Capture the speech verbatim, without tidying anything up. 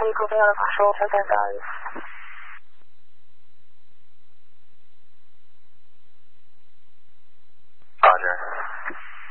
一个重要的法术，小崽子。